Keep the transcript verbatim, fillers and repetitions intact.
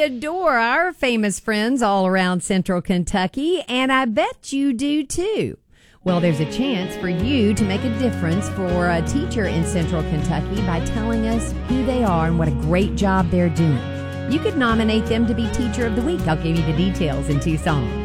adore our famous friends all around Central Kentucky, and I bet you do too. Well, there's a chance for you to make a difference for a teacher in Central Kentucky by telling us who they are and what a great job they're doing. You could nominate them to be Teacher of the Week. I'll give you the details in Tucson.